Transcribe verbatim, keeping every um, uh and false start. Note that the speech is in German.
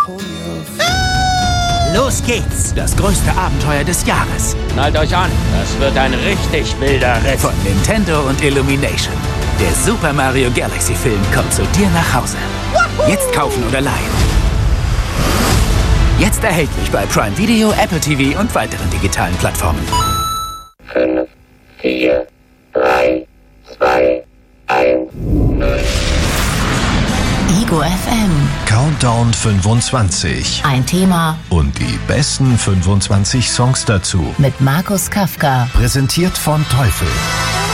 Los geht's! Das größte Abenteuer des Jahres. Schnallt euch an, das wird ein richtig wilder Ritt. Von Nintendo und Illumination. Der Super Mario Galaxy Film kommt zu dir nach Hause. Jetzt kaufen oder leihen. Jetzt erhältlich bei Prime Video, Apple T V und weiteren digitalen Plattformen. fünf, vier, drei, zwei, eins, null. Ego F M. Countdown fünfundzwanzig. Ein Thema Und die besten fünfundzwanzig Songs dazu. mit Markus Kafka. Präsentiert von Teufel.